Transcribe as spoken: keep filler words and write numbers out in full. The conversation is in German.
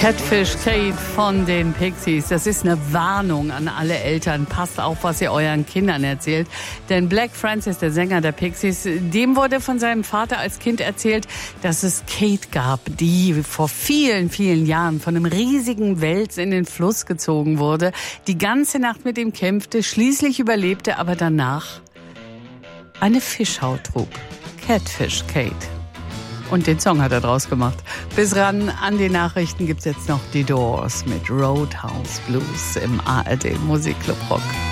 Catfish Kate von den Pixies. Das ist eine Warnung an alle Eltern. Passt auf, was ihr euren Kindern erzählt. Denn Black Francis, der Sänger der Pixies, dem wurde von seinem Vater als Kind erzählt, dass es Kate gab, die vor vielen, vielen Jahren von einem riesigen Wels in den Fluss gezogen wurde, die ganze Nacht mit ihm kämpfte, schließlich überlebte, aber danach eine Fischhaut trug. Catfish Kate. Und den Song hat er draus gemacht. Bis ran an die Nachrichten gibt's jetzt noch die Doors mit Roadhouse Blues im A R D Musikclub Rock.